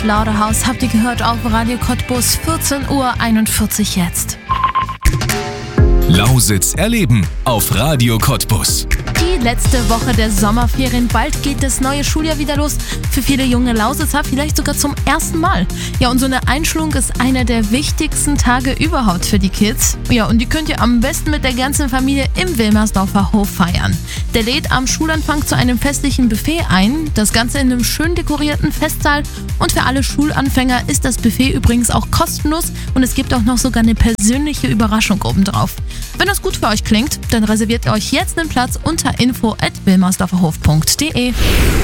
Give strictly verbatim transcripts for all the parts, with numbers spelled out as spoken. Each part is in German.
Slaughterhouse habt ihr gehört auf Radio Cottbus, vierzehn Uhr einundvierzig jetzt. Lausitz erleben auf Radio Cottbus. Die letzte Woche der Sommerferien. Bald geht das neue Schuljahr wieder los. Für viele junge Lausitzer vielleicht sogar zum ersten Mal. Ja, und so eine Einschulung ist einer der wichtigsten Tage überhaupt für die Kids. Ja, und die könnt ihr am besten mit der ganzen Familie im Wilmersdorfer Hof feiern. Der lädt am Schulanfang zu einem festlichen Buffet ein. Das Ganze in einem schön dekorierten Festsaal. Und für alle Schulanfänger ist das Buffet übrigens auch kostenlos. Und es gibt auch noch sogar eine persönliche Überraschung obendrauf. Wenn das gut für euch klingt, dann reserviert ihr euch jetzt einen Platz unter info at wilmersdorferhof punkt de.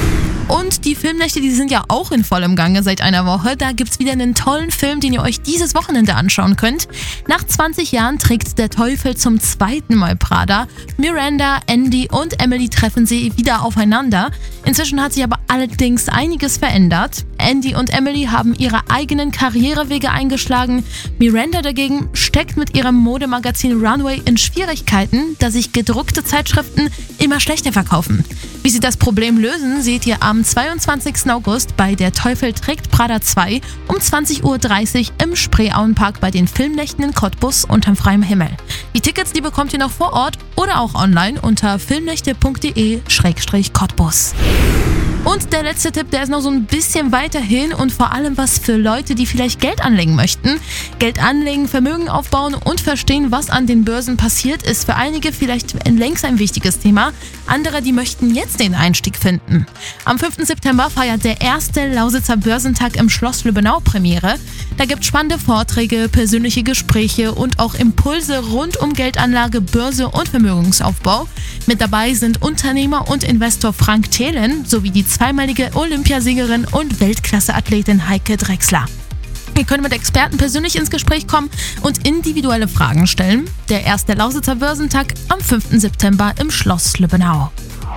Und die Filmnächte, die sind ja auch in vollem Gange seit einer Woche. Da gibt's wieder einen tollen Film, den ihr euch dieses Wochenende anschauen könnt. Nach zwanzig Jahren trägt der Teufel zum zweiten Mal Prada. Miranda, Andy und Emily treffen sie wieder aufeinander. Inzwischen hat sich aber allerdings einiges verändert. Andy und Emily haben ihre eigenen Karrierewege eingeschlagen. Miranda dagegen steckt mit ihrem Modemagazin Runway in Schwierigkeiten, da sich gedruckte Zeitschriften immer schlechter verkaufen. Wie sie das Problem lösen, seht ihr am zweiundzwanzigsten August bei Der Teufel trägt Prada zwei um zwanzig Uhr dreißig im Spreeauenpark bei den Filmnächten in Cottbus unterm freiem Himmel. Die Tickets, die bekommt ihr noch vor Ort oder auch online unter filmnächte punkt de schrägstrich Cottbus. Und der letzte Tipp, der ist noch so ein bisschen weiter hin und vor allem was für Leute, die vielleicht Geld anlegen möchten. Geld anlegen, Vermögen aufbauen und verstehen, was an den Börsen passiert, ist für einige vielleicht längst ein wichtiges Thema. Andere, die möchten jetzt den Einstieg finden. Am fünften September feiert der erste Lausitzer Börsentag im Schloss Lübbenau Premiere. Da gibt es spannende Vorträge, persönliche Gespräche und auch Impulse rund um Geldanlage, Börse und Vermögensaufbau. Mit dabei sind Unternehmer und Investor Frank Thelen sowie die zweimalige Olympiasiegerin und Weltklasse-Athletin Heike Drechsler. Ihr könnt mit Experten persönlich ins Gespräch kommen und individuelle Fragen stellen. Der erste Lausitzer Börsentag am fünften September im Schloss Lübbenau.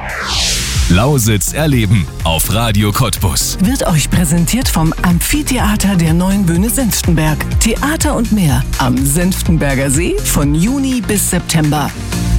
Lausitz erleben auf Radio Cottbus. Wird euch präsentiert vom Amphitheater der Neuen Bühne Senftenberg. Theater und mehr am Senftenberger See von Juni bis September.